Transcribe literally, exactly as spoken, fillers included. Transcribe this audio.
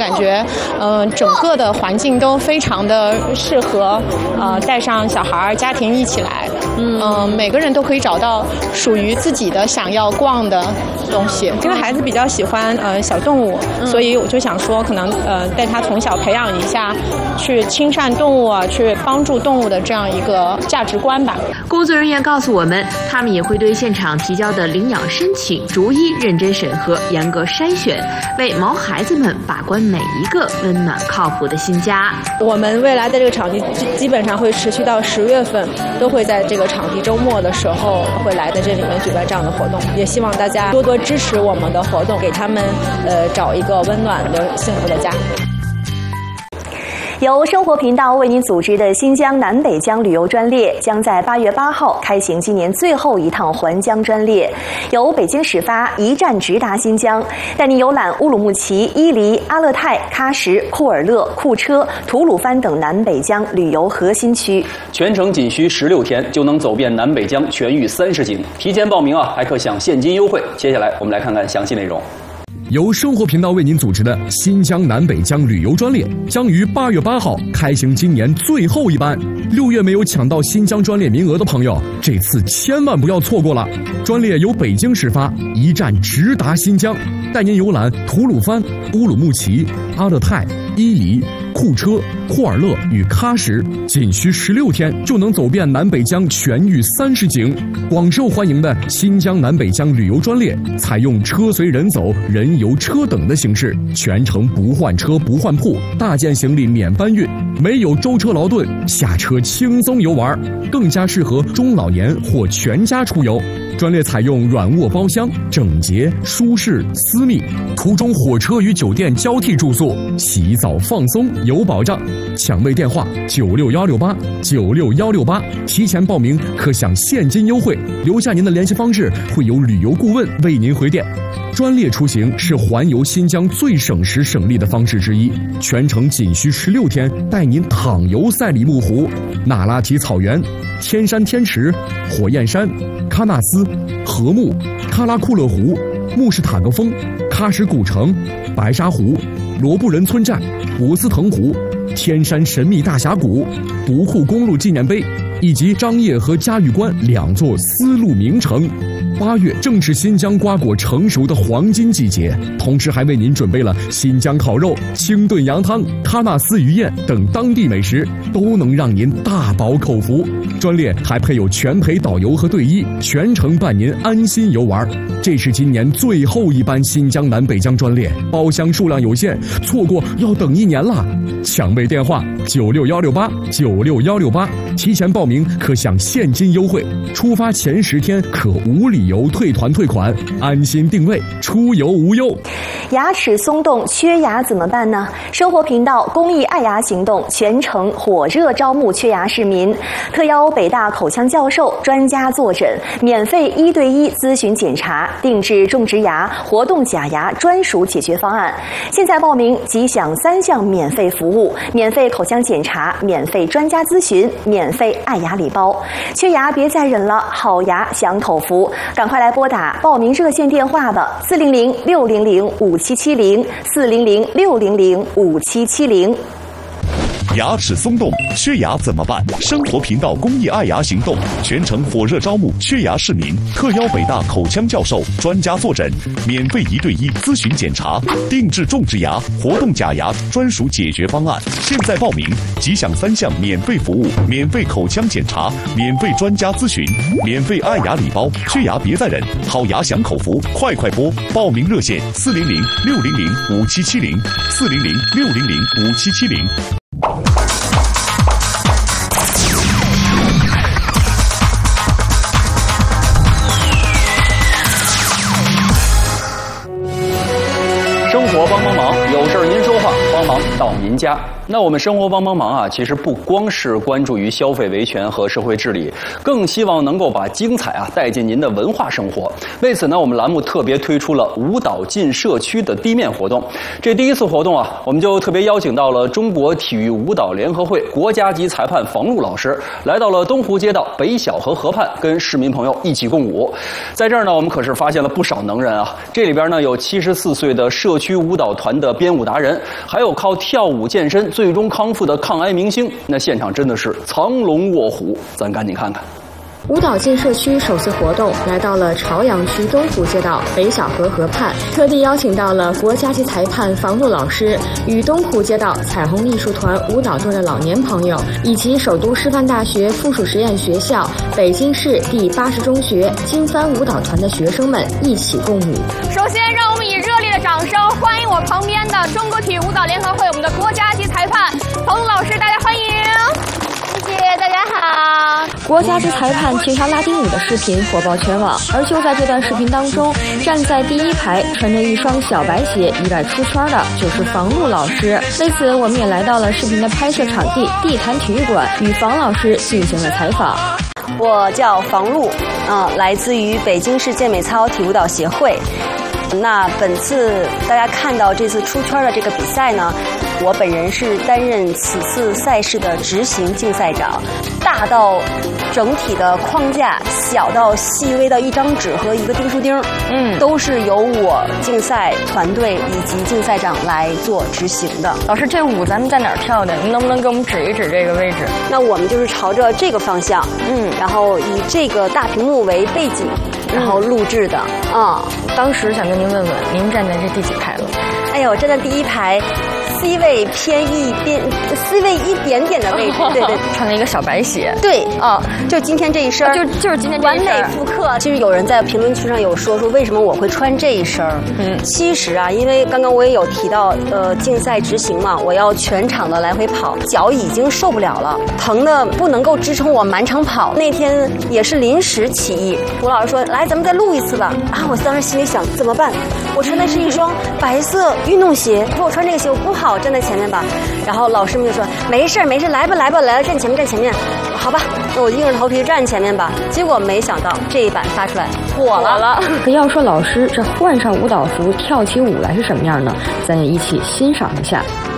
感觉，嗯、呃，整个的环境都非常的适合，呃，带上小孩家庭一起来，嗯、呃，每个人都可以找到属于自己的想要逛的东西。这个孩子比较喜欢呃小动物，嗯、所以我就想说，可能呃带他从小培养一下去亲善动物啊，去帮助动物的这样一个价值观吧。 工作人员告诉我们，他们也会对现场提交的领养申请逐一认真审核，严格筛选，为毛孩子们把关每一个温暖靠谱的新家。 我们未来的这个场地基本上会持续到十月份，都会在这个场地周末的时候会来在这里面举办这样的活动，也希望大家多多支持我们的活动，给他们呃找一个温暖的幸福的家。 由生活频道为您组织的新疆南北疆旅游专列将在八月八号开行今年最后一趟环疆专列，由北京始发，一站直达新疆，带您游览乌鲁木齐、伊犁、阿勒泰、喀什、库尔勒、库车、吐鲁番等南北疆旅游核心区。 全程仅需十六天就能走遍南北疆全域三十景，提前报名啊还可享现金优惠。接下来我们来看看详细内容。 由生活频道为您组织的新疆南北疆旅游专列将于八月八号开行今年最后一班。六月没有抢到新疆专列名额的朋友，这次千万不要错过了。专列由北京始发，一站直达新疆，带您游览吐鲁番、乌鲁木齐、阿勒泰、伊犁、库车、库尔勒与喀什，仅需十六天就能走遍南北疆全域三十景。广受欢迎的新疆南北疆旅游专列采用车随人走、人游车等的形式，全程不换车不换铺，大件行李免搬运，没有舟车劳顿，下车轻松游玩，更加适合中老年或全家出游。专列采用软卧包厢，整洁、舒适、私密。途中火车与酒店交替住宿，洗澡放松有保障。抢位电话九六幺六八九六幺六八，提前报名可享现金优惠。留下您的联系方式，会有旅游顾问为您回电。专列出行是环游新疆最省时省力的方式之一，全程仅需十六天，带您淌游赛里木湖、那拉提草原、天山天池、火焰山、喀纳斯、禾木、喀拉库勒湖、穆什塔格峰、喀什古城、白沙湖、罗布仁村寨、博斯腾湖、天山神秘大峡谷、独库公路纪念碑以及张掖和嘉峪关两座丝路名城。八月正是新疆瓜果成熟的黄金季节，同时还为您准备了新疆烤肉、清炖羊汤、喀纳斯鱼宴等当地美食，都能让您大饱口福。专列还配有全陪导游和队医，全程伴您安心游玩。这是今年最后一班新疆南北疆专列，包厢数量有限，错过要等一年了。抢位电话九六幺六八九六幺六八，提前报名可享现金优惠，出发前十天可无理由退团退款，安心定位，出游无忧。 牙齿松动缺牙怎么办呢？生活频道公益爱牙行动全程火热招募缺牙市民，特邀北大口腔教授专家坐诊，免费一对一咨询检查，定制种植牙、活动假牙专属解决方案。现在报名即享三项免费服务：免费口腔检查、免费专家咨询、免费爱牙礼包。缺牙别再忍了，好牙享口福，赶快来拨打报名热线电话吧：四零零六零零五七七零四零零六零零五七七零。 牙齿松动，缺牙怎么办？生活频道公益爱牙行动全程火热招募缺牙市民，特邀北大口腔教授专家坐诊，免费一对一咨询检查，定制种植牙、活动假牙专属解决方案。现在报名即享三项免费服务：免费口腔检查、免费专家咨询、免费爱牙礼包。缺牙别再忍，好牙享口福，快快拨！报名热线四零零六零零五七七零四零零六零零五七七零。 生活帮帮忙，有事儿您说话，帮帮忙到您家。那我们生活帮帮忙啊，其实不光是关注于消费维权和社会治理，更希望能够把精彩啊带进您的文化生活。为此呢，我们栏目特别推出了舞蹈进社区的地面活动。这第一次活动啊，我们就特别邀请到了中国体育舞蹈联合会国家级裁判房璐老师，来到了东湖街道北小河河畔，跟市民朋友一起共舞。在这儿呢，我们可是发现了不少能人啊。这里边呢有七十四岁的社区舞蹈团的编舞达人，还有靠跳舞健身最终康复的抗癌明星。那现场真的是藏龙卧虎，咱赶紧看看。 舞蹈进社区首次活动来到了朝阳区东湖街道北小河河畔，特地邀请到了国家级裁判房璐老师与东湖街道彩虹艺术团舞蹈队的老年朋友，以及首都师范大学附属实验学校北京市第八十中学金帆舞蹈团的学生们一起共舞。 首先，让我们以热烈的掌声欢迎我旁边的中国体育舞蹈联合会我们的国家级裁判房璐老师，大家欢迎。谢谢大家好。 国家级裁判情商拉丁舞的视频火爆全网，而就在这段视频当中，站在第一排穿着一双小白鞋意外出圈的就是房璐老师。为此，我们也来到了视频的拍摄场地地坛体育馆，与房老师进行了采访。 我叫房璐，啊、呃，来自于北京市健美操体舞蹈协会。那本次大家看到这次出圈的这个比赛呢，我本人是担任此次赛事的执行竞赛长。大到整体的框架，小到细微到一张纸和一个钉书钉，嗯，都是由我竞赛团队以及竞赛长来做执行的。 老师，这舞咱们在哪儿跳的？您能不能给我们指一指这个位置？ 那我们就是朝着这个方向，嗯，然后以这个大屏幕为背景，然后录制的。啊、 嗯，当时想跟您问问，您站在这第几排了？ 哎呦，站在第一排。C 位偏一边 ，C 位一点点的位置，对对， 穿了一个小白鞋， 对，啊、哦，就今天这一身， 就就是今天这一身完美复刻。其实有人在评论区上有说说为什么我会穿这一身，嗯，其实啊，因为刚刚我也有提到，呃，竞赛执行嘛，我要全场的来回跑，脚已经受不了了，疼的不能够支撑我满场跑。那天也是临时起意，吴老师说来，咱们再录一次吧。啊，我当时心里想怎么办？我穿的是一双白色运动鞋，说我穿这个鞋我不好站在前面吧。然后老师们就说没事没事，来吧来吧，来了站前面站前面。好吧，那我硬着头皮站前面吧。结果没想到这一版发出来火了了。 可要说老师这换上舞蹈服跳起舞来是什么样呢？咱也一起欣赏一下。